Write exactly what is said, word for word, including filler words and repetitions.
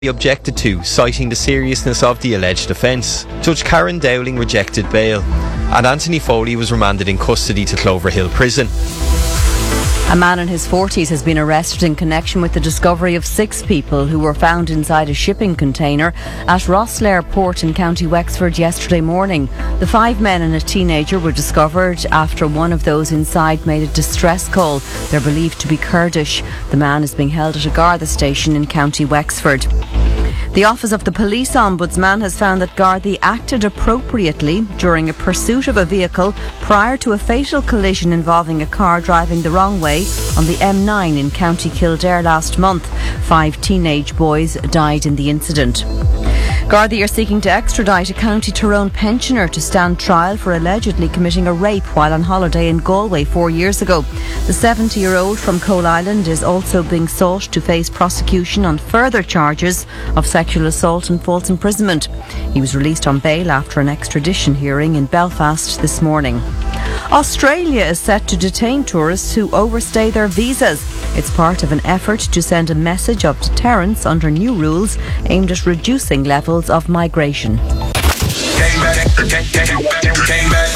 objected to, citing the seriousness of the alleged offence. Judge Karen Dowling rejected bail, and Anthony Foley was remanded in custody to Cloverhill Prison. A man in his forties has been arrested in connection with the discovery of six people who were found inside a shipping container at Rosslare Port in County Wexford yesterday morning. The five men and a teenager were discovered after one of those inside made a distress call. They're believed to be Kurdish. The man is being held at a Garda station in County Wexford. The Office of the Police Ombudsman has found that Gardaí acted appropriately during a pursuit of a vehicle prior to a fatal collision involving a car driving the wrong way on the M nine in County Kildare last month. Five teenage boys died in the incident. Gardaí are seeking to extradite a County Tyrone pensioner to stand trial for allegedly committing a rape while on holiday in Galway four years ago. The seventy-year-old from Coal Island is also being sought to face prosecution on further charges of sexual assault and false imprisonment. He was released on bail after an extradition hearing in Belfast this morning. Australia is set to detain tourists who overstay their visas. It's part of an effort to send a message of deterrence under new rules aimed at reducing levels of migration. Came back, came back, came back.